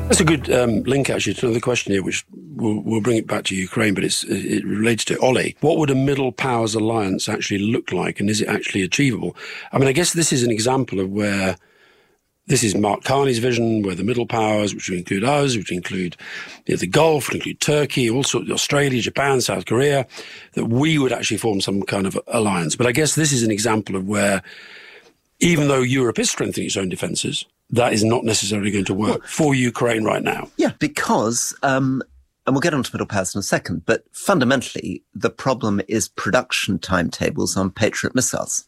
That's a good link, actually, to another question here, which we'll bring it back to Ukraine, but it relates to Ollie. What would a middle powers alliance actually look like, and is it actually achievable? I mean, I guess this is an example of where this is Mark Carney's vision, where the middle powers, which would include us, which include the Gulf, would include Turkey, also Australia, Japan, South Korea, that we would actually form some kind of alliance. But I guess this is an example of where, even though Europe is strengthening its own defences, that is not necessarily going to work for Ukraine right now. Yeah, because, and we'll get on to middle powers in a second, but fundamentally, the problem is production timetables on Patriot missiles.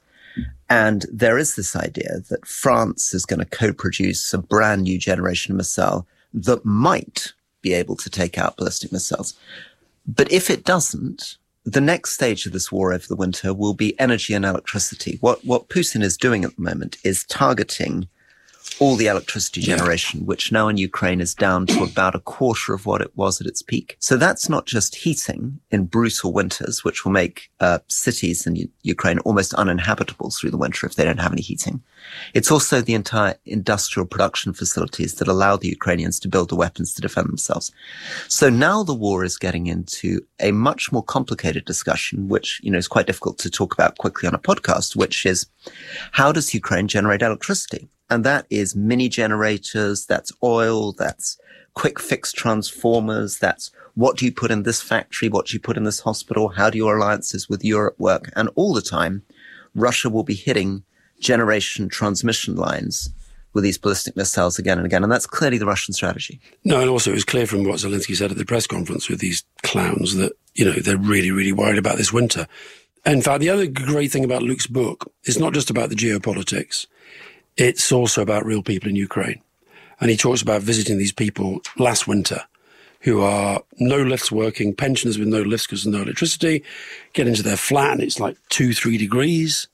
And there is this idea that France is going to co-produce a brand new generation of missile that might be able to take out ballistic missiles. But if it doesn't, the next stage of this war over the winter will be energy and electricity. What Putin is doing at the moment is targeting all the electricity generation, which now in Ukraine is down to about a quarter of what it was at its peak. So that's not just heating in brutal winters, which will make cities in Ukraine almost uninhabitable through the winter if they don't have any heating. It's also the entire industrial production facilities that allow the Ukrainians to build the weapons to defend themselves. So now the war is getting into a much more complicated discussion, which, is quite difficult to talk about quickly on a podcast, which is how does Ukraine generate electricity? And that is mini generators, that's oil, that's quick fix transformers, that's what do you put in this factory, what do you put in this hospital, how do your alliances with Europe work? And all the time, Russia will be hitting generation transmission lines with these ballistic missiles again and again. And that's clearly the Russian strategy. No, and also it was clear from what Zelensky said at the press conference with these clowns that, they're really, really worried about this winter. In fact, the other great thing about Luke's book is not just about the geopolitics. It's also about real people in Ukraine. And he talks about visiting these people last winter who are no lifts working, pensioners with no lifts because there's no electricity, get into their flat and it's like 2-3 degrees.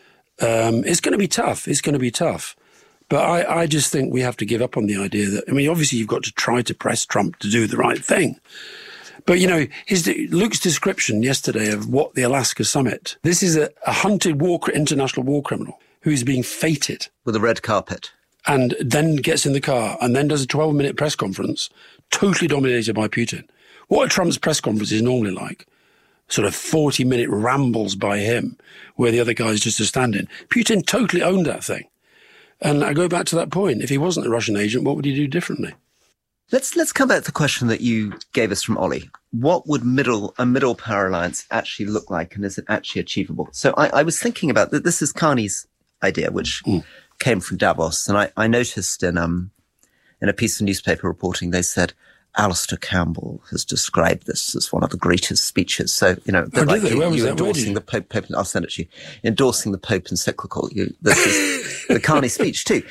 It's going to be tough. It's going to be tough. But I just think we have to give up on the idea that, obviously you've got to try to press Trump to do the right thing. But, Luke's description yesterday of what the Alaska summit, this is a hunted international war criminal who is being feted. With a red carpet. And then gets in the car and then does a 12-minute press conference, totally dominated by Putin. What are Trump's press conferences normally like? Sort of 40-minute rambles by him, where the other guy's just a stand-in. Putin totally owned that thing. And I go back to that point. If he wasn't a Russian agent, what would he do differently? Let's come back to the question that you gave us from Ollie. What would a middle power alliance actually look like, and is it actually achievable? So I was thinking about that. This is Carney's idea, which came from Davos. And I noticed in a piece of newspaper reporting, they said, Alistair Campbell has described this as one of the greatest speeches. So, endorsing the Pope, I'll send it to you, endorsing the Pope encyclical. This is the Carney speech too.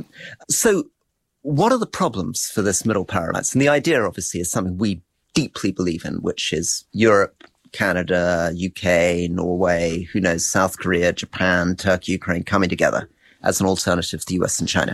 So what are the problems for this middle power alliance? And the idea, obviously, is something we deeply believe in, which is Europe, Canada, UK, Norway, who knows, South Korea, Japan, Turkey, Ukraine coming together as an alternative to the US and China.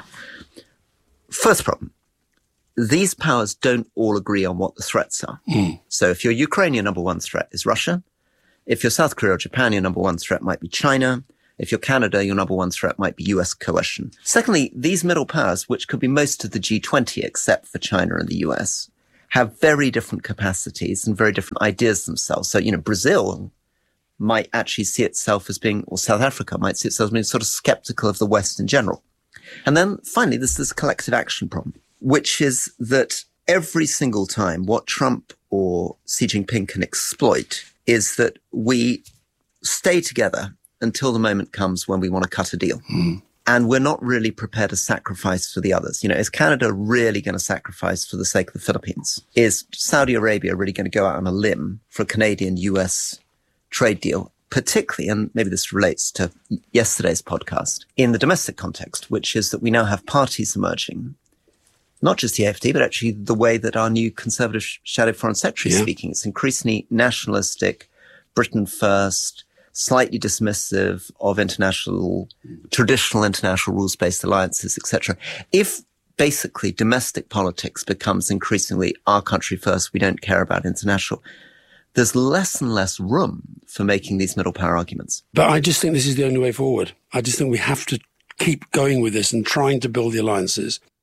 First problem, these powers don't all agree on what the threats are. So if you're Ukraine, your number one threat is Russia. If you're South Korea or Japan, your number one threat might be China. If you're Canada, your number one threat might be US coercion. Secondly, these middle powers, which could be most of the G20 except for China and the US, have very different capacities and very different ideas themselves. So, Brazil might actually see itself as being, or South Africa might see itself as being sort of skeptical of the West in general. And then finally, there's this collective action problem, which is that every single time what Trump or Xi Jinping can exploit is that we stay together until the moment comes when we want to cut a deal. And we're not really prepared to sacrifice for the others. Is Canada really going to sacrifice for the sake of the Philippines? Is Saudi Arabia really going to go out on a limb for a Canadian-US trade deal? Particularly, and maybe this relates to yesterday's podcast, in the domestic context, which is that we now have parties emerging, not just the AfD, but actually the way that our new Conservative shadow foreign secretary is speaking. It's increasingly nationalistic, Britain first, slightly dismissive of traditional international rules-based alliances, etc. If basically domestic politics becomes increasingly our country first, we don't care about international, there's less and less room for making these middle power arguments. But I just think this is the only way forward. I just think we have to keep going with this and trying to build the alliances.